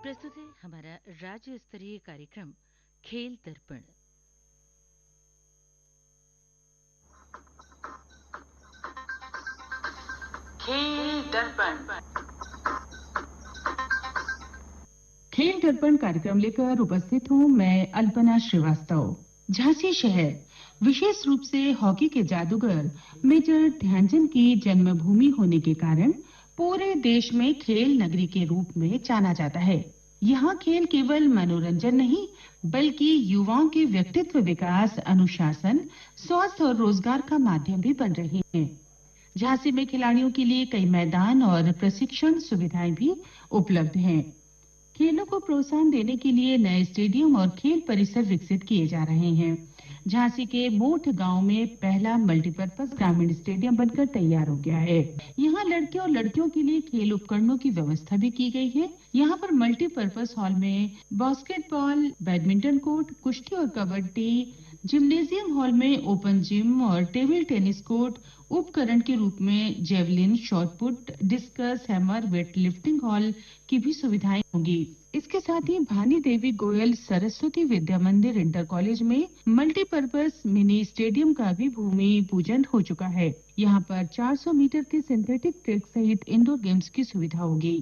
प्रस्तुत है हमारा राज्य स्तरीय कार्यक्रम खेल दर्पण। खेल दर्पण खेल दर्पण कार्यक्रम लेकर उपस्थित हूँ मैं अल्पना श्रीवास्तव। झांसी शहर विशेष रूप से हॉकी के जादूगर मेजर ध्यानचंद की जन्मभूमि होने के कारण पूरे देश में खेल नगरी के रूप में जाना जाता है। यहाँ खेल केवल मनोरंजन नहीं बल्कि युवाओं के व्यक्तित्व विकास, अनुशासन, स्वास्थ्य और रोजगार का माध्यम भी बन रही है। झांसी में खिलाड़ियों के लिए कई मैदान और प्रशिक्षण सुविधाएं भी उपलब्ध हैं। खेलों को प्रोत्साहन देने के लिए नए स्टेडियम और खेल परिसर विकसित किए जा रहे हैं। झांसी के मोठ गांव में पहला मल्टीपर्पज ग्रामीण स्टेडियम बनकर तैयार हो गया है। यहाँ लड़के और लड़कियों के लिए खेल उपकरणों की व्यवस्था भी की गई है। यहाँ पर मल्टीपर्पज हॉल में बास्केटबॉल, बैडमिंटन कोर्ट, कुश्ती और कबड्डी, जिम्नेजियम हॉल में ओपन जिम और टेबल टेनिस कोर्ट, उपकरण के रूप में javelin, shot put, discuss, hammer, weight lifting hall की भी सुविधाएं होंगी। इसके साथ ही भानी देवी गोयल सरस्वती विद्या मंदिर इंटर कॉलेज में मल्टीपर्पज मिनी स्टेडियम का भी भूमि पूजन हो चुका है। यहाँ पर 400 मीटर के सिंथेटिक ट्रैक सहित इंडोर गेम्स की सुविधा होगी।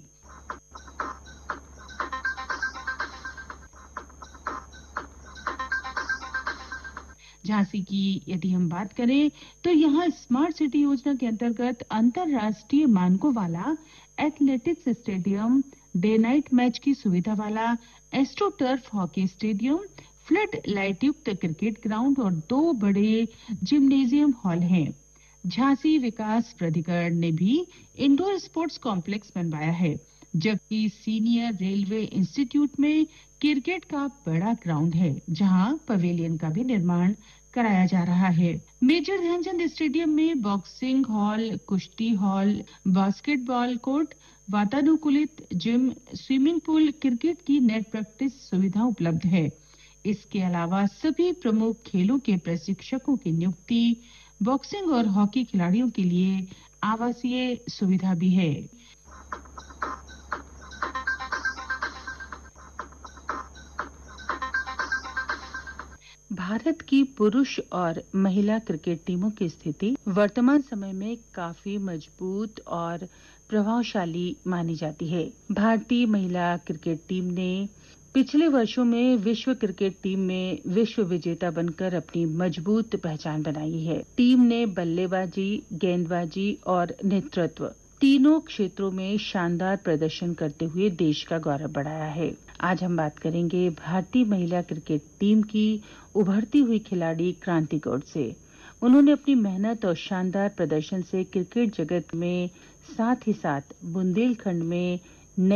झांसी की यदि हम बात करें तो यहाँ स्मार्ट सिटी योजना के अंतर्गत अंतरराष्ट्रीय मानकों वाला athletics stadium, day night match की सुविधा वाला astro turf hockey stadium, flood light युक्त क्रिकेट ग्राउंड और 2 बड़े जिम्नेजियम हॉल हैं। झांसी विकास प्राधिकरण ने भी इंडोर स्पोर्ट्स कॉम्प्लेक्स बनवाया है, जबकि सीनियर रेलवे इंस्टीट्यूट में क्रिकेट का बड़ा ग्राउंड है, जहां पवेलियन का भी निर्माण कराया जा रहा है। मेजर ध्यानचंद स्टेडियम में बॉक्सिंग हॉल, कुश्ती हॉल, बास्केटबॉल कोर्ट, वातानुकूलित जिम, स्विमिंग पूल, क्रिकेट की नेट प्रैक्टिस सुविधा उपलब्ध है। इसके अलावा सभी प्रमुख खेलों के प्रशिक्षकों की नियुक्ति, बॉक्सिंग और हॉकी खिलाड़ियों के लिए आवासीय सुविधा भी है। भारत की पुरुष और महिला क्रिकेट टीमों की स्थिति वर्तमान समय में काफी मजबूत और प्रभावशाली मानी जाती है। भारतीय महिला क्रिकेट टीम ने पिछले वर्षों में विश्व क्रिकेट टीम में विश्व विजेता बनकर अपनी मजबूत पहचान बनाई है। टीम ने बल्लेबाजी, गेंदबाजी और नेतृत्व तीनों क्षेत्रों में शानदार प्रदर्शन करते हुए देश का गौरव बढ़ाया है। आज हम बात करेंगे भारतीय महिला क्रिकेट टीम की उभरती हुई खिलाड़ी क्रांति गौड़ से। उन्होंने अपनी मेहनत और शानदार प्रदर्शन से क्रिकेट जगत में साथ ही साथ बुंदेलखंड में